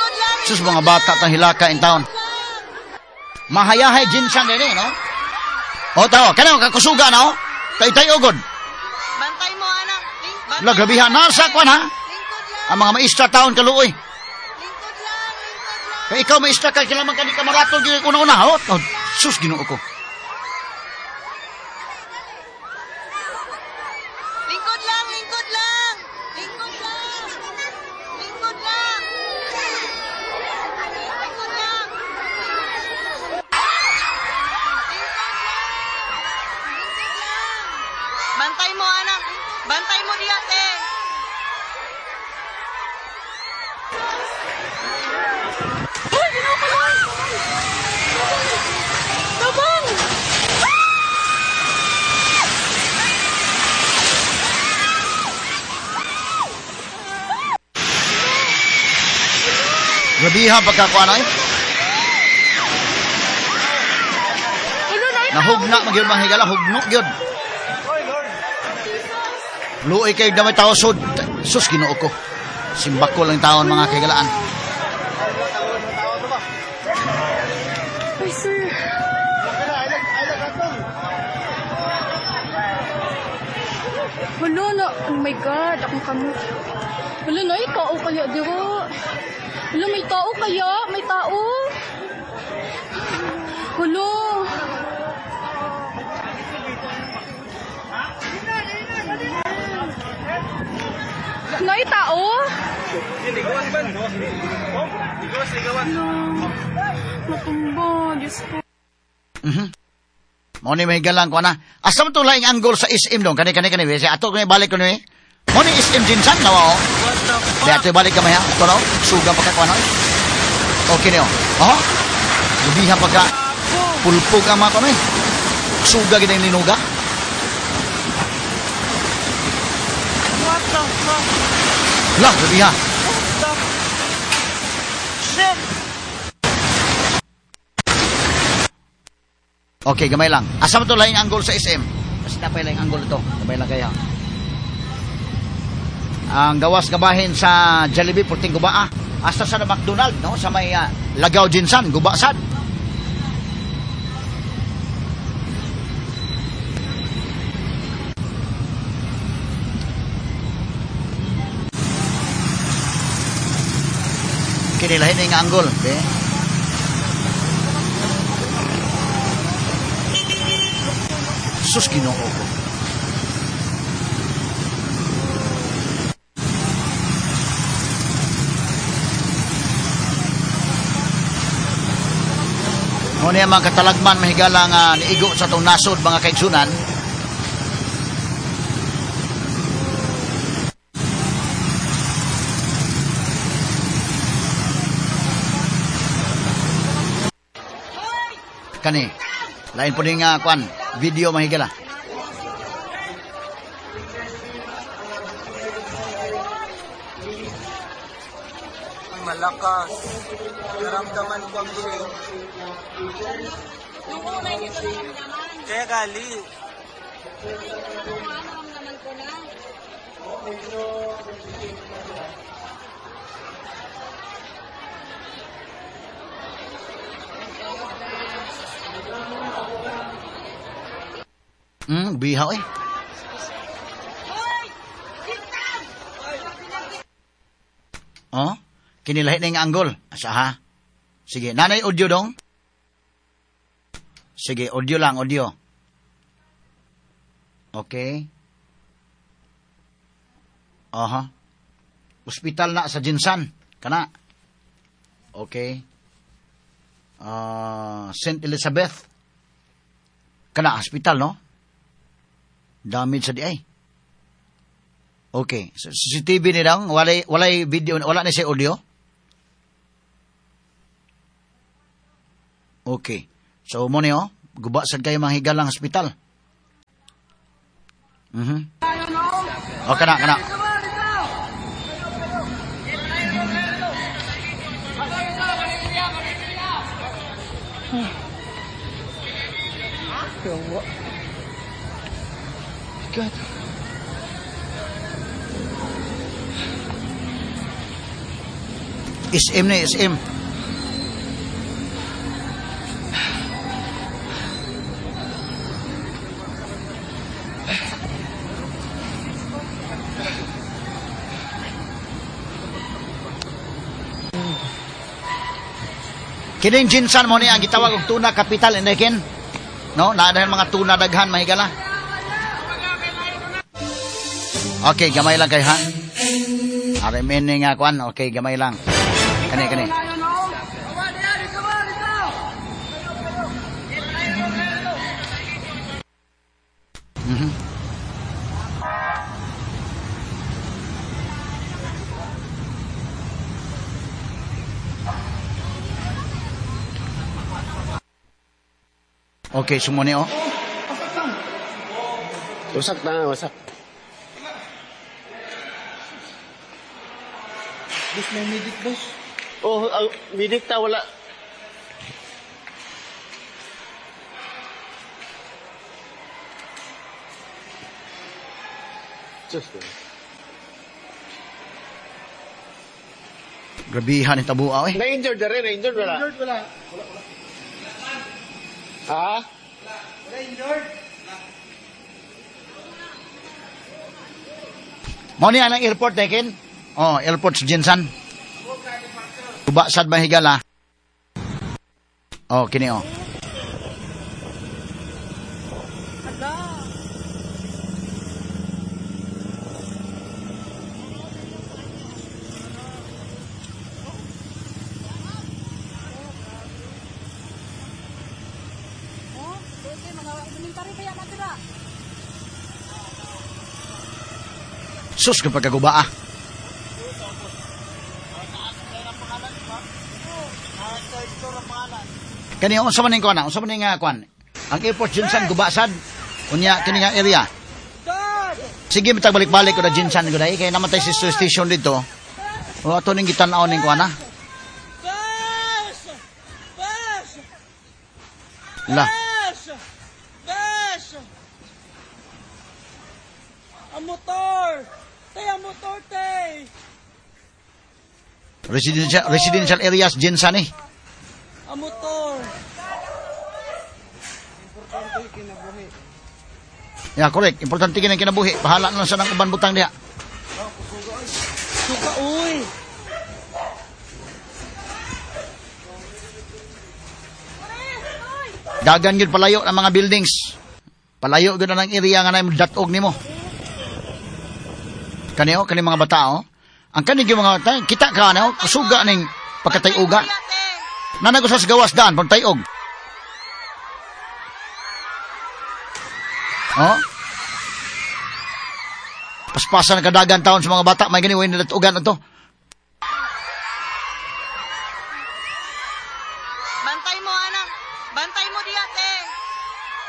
Sus mga bata tang hilaka in town. Mahayahay ginsan din no? O tao, kanang kakusuga no? Tay-tay ugod. Bantay mo, anak. Lagabihan nasa kwan ha? Ang mga maestra taon kaluoy. Lingkod lang. Kaya ikaw maestra ka kailangan ka ni kamaratol una-una ha? Oh, sus Ginoo ko. Lingkod lang. Lingkod lang. Lingkod lang. Lingkod lang. Lingkod lang. Bantay mo, anak. Bantay mo diya, te. Hoy, ginoo. Tabang! Grabihan pagkakuan ay. Nahugna magyud mga higala, hugno gyud. Luoy kayo na may tao sud. Sus Ginoo ko. Simbako lang taon mga kaigalaan. Ay, sir. Wala na. Oh my God. Akong kamot. Wala na. Tao kaya, diba? Wala, may tao kaya? May tao? Wala. Nay, tao? Hindi, gawas ba? Gawas. Matumba. Diyos ko. Mo ni may galang ko na. Asa mo to laing angle sa SM dong? Kani. Kasi ato kani balik ko ni. Mo ni SM jinsan lawa o. Di ato balik ka maya. Ito no? Suga pa ka ko ano? Okay niyo. Oh? Lubihan pagka pulpog ang mga kami. Suga gina yung linuga. What the fuck? Lah, lubihan. Shit! Okay, gamay lang. Asa mo to laing angle sa SM? Kasi napay laing angle ito. Gamay lang kaya. Ang gawas gabahin sa Jollibee, Puting Gubaa. Hasta sa McDonald, no? Sa may Lagaw Jinsan, Gubasad. Kinilahin yung angle. Okay? Sus Ginoo ko. Muna yung mga katalagman mahigala nga niigo sa itong nasod mga kaigsunan. Kani, lain po rin nga kwan, video mahigala. Malakas. Naramdaman ko ang shake. Nung una, hindi ko naman. Kaya gali. Naman ko na. Bihaw eh. Oh, kinilahi na yung angle. Asa ha? Sige, nanay audio dong. Sige, audio lang, audio. Okay. Aha. Hospital na sa Jinsan. Kana. Okay. St. Elizabeth. Kana, hospital, no? Damage sa di ay. Okay. So, CCTV ni dang, walay video, wala na siya audio. Okay. So, mo niyo, gubasad kayo mga higalang hospital. O, kana. God. SM ni, SM. Kining Jinsan mo ni ang gitawag og tuna capital in kin. No, naa dahil mga tuna daghan mahigala. Okay, gamay lang kay ha. Are meaning nga kwan, okay, gamay lang. Kani. Okay, sumuni oh. Wasak na, wasak. Boss, may medic, boss. Oh, medic ta, wala. Just Grabihan ni tabua eh. na-injured na rin, na-injured wala. Injured, wala. Ha? Wala injured. Mo ni ang airport kin. Oh, airport sa Jinsan. Kuba sad mahigala. Oh, kini oh. Sus kapag kaguba ah. Kani unsa man ning kuan? Unsa man ning kuan? Ang airport Jinsan gubasad. Unya kini nga area. Sige bitag balik-balik ko na Jinsan ko dai kay namatay si station dito. O ato ning gitan-aw ning kuan ah. La. Ang motor! Tay, ang motor, tay! Residential areas Jinsan eh. Ang motor! Yeah, correct. Importante kini kinabuhi. Bahala na lang sa nang uban butang diha. Suka, uy! Dagan gyud palayo ang mga buildings. Palayo gyud ang area nga nay datog nimo. Kani mga bata oh. Ang kani gyud mga bata, kita ka no, kusuga ning pagkatay-uga. Nanagos sa gawas daan pag tayog. Oh. Paspasan kadagan taon sa mga bata, may gani way nilatugan ato. Bantay mo, anak! Bantay mo, di ate!